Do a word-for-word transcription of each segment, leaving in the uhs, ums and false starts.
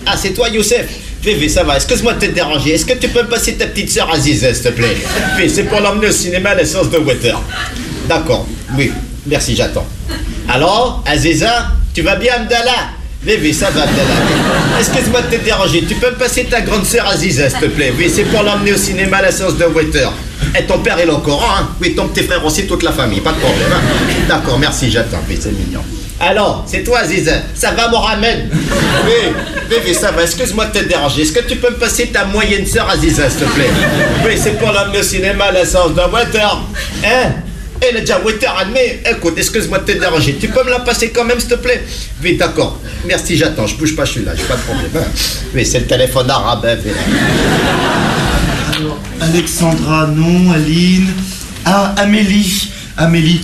Ah, c'est toi, Youssef? Vivi, ça va, excuse-moi de te déranger. Est-ce que tu peux me passer ta petite sœur Aziza, s'il te plaît? Oui, c'est pour l'emmener au cinéma à la séance de Water. D'accord, oui, merci, j'attends. Alors, Aziza, tu vas bien, Abdallah? Vivi, ça va, Abdallah. Excuse-moi de te déranger. Tu peux me passer ta grande sœur Aziza, s'il te plaît? Oui, c'est pour l'emmener au cinéma à la séance de Water. Et ton père, il est au Coran, hein? Oui, ton petit frère aussi, toute la famille, pas de problème, hein? D'accord, merci, j'attends. Oui, c'est mignon. Alors, c'est toi, Aziza. Ça va, Mohamed? Oui, Vivi, ça va. Excuse-moi de te déranger. Est-ce que tu peux me passer ta moyenne sœur Aziza, s'il te plaît? Oui, c'est pour l'emmener au cinéma à la séance de Water. Hein? Elle a déjà Water admis. Écoute, excuse-moi de te déranger. Tu peux me la passer quand même, s'il te plaît? Oui, d'accord. Merci, j'attends. Je bouge pas, je suis là. J'ai pas de problème. Hein? Oui, c'est le téléphone arabe. Hein, alors, Alexandra, non. Aline. Ah, Amélie. Amélie.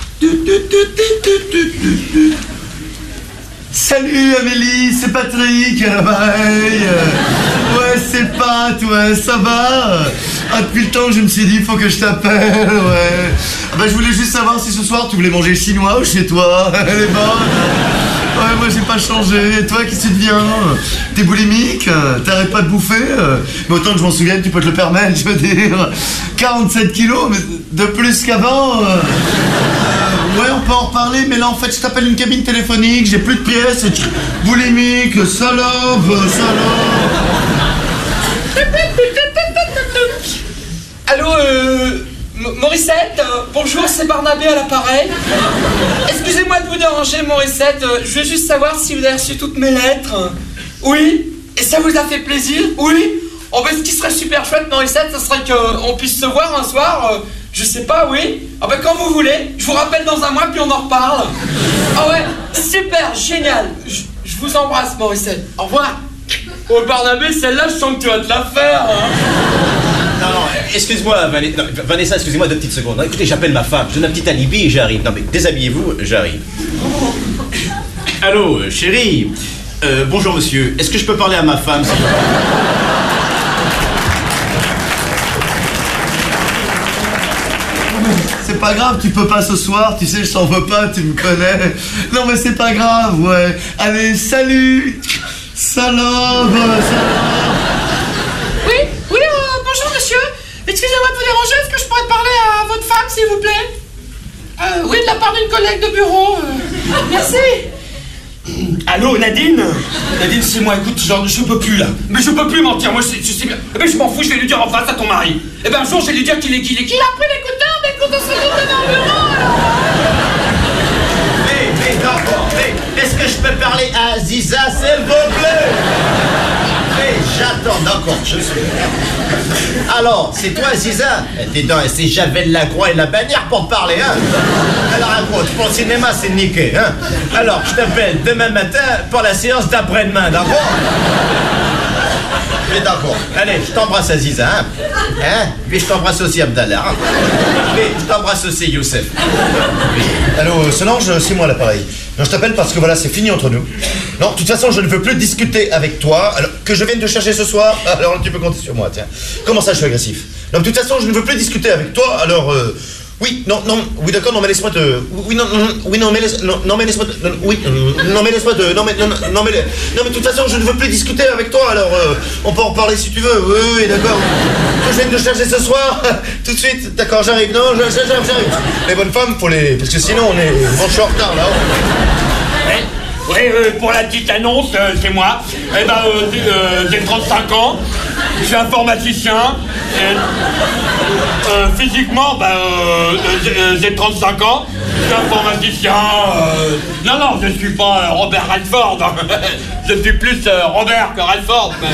Salut Amélie, c'est Patrick à l'appareil. Ouais, c'est Pat, ouais, ça va. Ah, depuis le temps, je me suis dit, il faut que je t'appelle, ouais. Ah bah, je voulais juste savoir si ce soir, tu voulais manger chinois ou chez toi. Elle est bonne. Ouais, moi, j'ai pas changé. Et toi, qu'est-ce que tu deviens? T'es boulimique? T'arrêtes pas de bouffer? Mais autant que je m'en souvienne, tu peux te le permettre, je veux dire. quarante-sept kilos, mais de plus qu'avant. Ouais, on peut en reparler, mais là, en fait, je t'appelle une cabine téléphonique, j'ai plus de pièces, et tu... boulimique, salope, salope. Allô, euh... Morissette, euh, bonjour, c'est Barnabé à l'appareil. Excusez-moi de vous déranger, Morissette, euh, je veux juste savoir si vous avez reçu toutes mes lettres. Oui? Et ça vous a fait plaisir? Oui? Oh, ben, ce qui serait super chouette, Morissette, ce serait qu'on puisse se voir un soir, euh, je sais pas, oui? Ah ben, quand vous voulez, je vous rappelle dans un mois, puis on en reparle. Ah ouais, super, génial. Je, je vous embrasse, Morissette. Au revoir. Oh, Barnabé, celle-là, je sens que tu vas te la faire, hein. Non, non, excuse-moi, Vanessa, non, Vanessa excusez-moi deux petites secondes. Non, écoutez, j'appelle ma femme, je donne un petit alibi et j'arrive. Non, mais déshabillez-vous, j'arrive. Allô, euh, chérie. Euh, bonjour, monsieur. Est-ce que je peux parler à ma femme, s'il vous plaît? C'est pas grave, tu peux pas ce soir, tu sais, je t'en veux pas, tu me connais. Non, mais c'est pas grave, ouais. Allez, salut. Salope, salope. Oui, oui, euh, bonjour monsieur. Excusez-moi de vous déranger, est-ce que je pourrais parler à votre femme, s'il vous plaît? euh, Oui, de la part d'une collègue de bureau. Euh, merci. Allô, Nadine? Nadine, c'est moi, écoute, genre, je peux plus, là. Mais je peux plus mentir, moi, je sais bien. Eh ben, je m'en fous, je vais lui dire en face à ton mari. Eh ben, un jour, je vais lui dire qu'il est qu'il est qu'il. Il a pris l'écouteur, mais écoute, on se retrouve dans le bureau, alors. Mais, mais, d'accord, mais, est-ce que je peux parler à Aziza, s'il vous plaît? Mais, j'attends, d'accord, je suis... Alors, c'est toi, Aziza? Dis donc, c'est Javel Lacroix et la bannière pour te parler, hein? Alors, écoute, pour le cinéma, c'est niqué, hein? Alors, je t'appelle demain matin pour la séance d'après-demain, d'accord? Mais d'accord. Allez, je t'embrasse, Aziza, hein? Hein? Puis je t'embrasse aussi, Abdallah, hein? Puis je t'embrasse aussi, Youssef. Allô, Solange, c'est moi à l'appareil. Non, je t'appelle parce que voilà, c'est fini entre nous. Non, de toute façon, je ne veux plus discuter avec toi. Alors, que je vienne te chercher ce soir, alors tu peux compter sur moi, tiens. Comment ça, je suis agressif? Non, de toute façon, je ne veux plus discuter avec toi, alors... Euh, oui, non, non, oui, d'accord, non, mais laisse-moi te... Oui, non, non, oui, non, mais laisse... Non, non mais laisse-moi te... Non, oui, non, mais laisse-moi te... Non, mais... Non, non, mais... Non, mais de toute façon, je ne veux plus discuter avec toi, alors... Euh, on peut en reparler si tu veux. Oui, oui, d'accord. Que je vienne te chercher ce soir, tout de suite. D'accord, j'arrive. Non, j'arrive, j'arrive. Les bonnes femmes, faut les... Parce que sinon, on est... On est en retard, là. Ouais. Oui, euh, pour la petite annonce, euh, c'est moi. Eh ben, euh, euh, j'ai trente-cinq ans, je suis informaticien. Et, euh, physiquement, ben, euh, euh, j'ai trente-cinq ans, je suis informaticien. Euh, non, non, je suis pas euh, Robert Redford. Je suis plus euh, Robert que Redford. Ouais.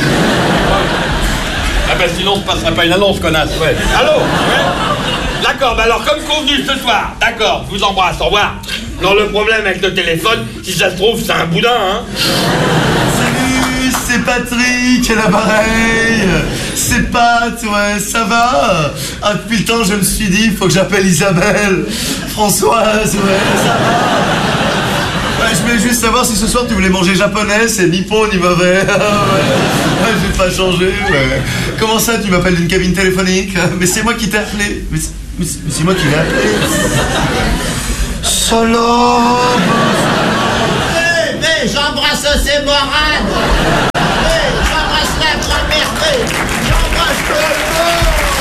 Ah ben, sinon, ce passerait pas une annonce, connasse. Ouais. Allô? Ouais. D'accord, ben alors, comme convenu ce soir, d'accord, je vous embrasse, au revoir. Non, le problème avec le téléphone, si ça se trouve, c'est un boudin, hein. Salut, c'est Patrick à l'appareil. C'est Pat, ouais, ça va? Ah, depuis le temps, je me suis dit, il faut que j'appelle Isabelle. Françoise, ouais, ça va? Ouais, je voulais juste savoir si ce soir tu voulais manger japonais, c'est ni pot ni mauvais. Ah, ouais. Ouais, j'ai pas changé, ouais. Comment ça, tu m'appelles d'une cabine téléphonique? Mais c'est moi qui t'ai appelé. Mais c'est moi qui l'ai appelé. Salope! Mais, mais, j'embrasse ces morades!